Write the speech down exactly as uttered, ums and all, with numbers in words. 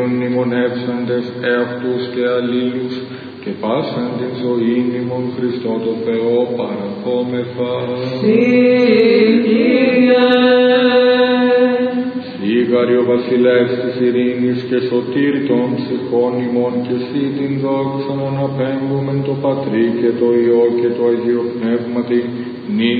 μνημονεύσαντες εαυτούς και αλλήλους και πάσαν την ζωήν ημών Χριστό το Θεό παραχόμεθα. Συ, Κύριε. Συ, γάρι ο βασιλεύς της ειρήνης και σωτήρ των ψυχών ημών και συ την δόξαν αναπέμπομεν το Πατρί και το Υιό και το Αγίο Πνεύματι, νυν